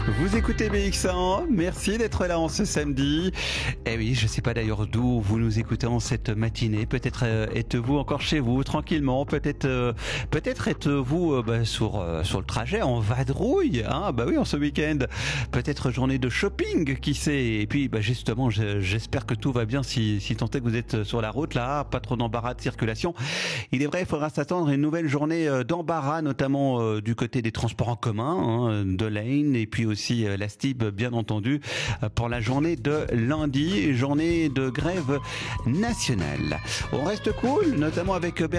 Vous écoutez BX1, merci d'être là en ce samedi. Eh oui, je ne sais pas d'ailleurs d'où vous nous écoutez en cette matinée. Peut-être êtes-vous encore chez vous, tranquillement. Peut-être êtes-vous sur le trajet en vadrouille. Hein, bah oui, en ce week-end. Peut-être journée de shopping, qui sait. Et puis justement, j'espère que tout va bien si tant est que vous êtes sur la route là, pas trop d'embarras de circulation. Il est vrai, il faudra s'attendre à une nouvelle journée d'embarras, notamment du côté des transports en commun, de Lane, et puis aussi la STIB, bien entendu, pour la journée de lundi, journée de grève nationale. On reste cool, notamment avec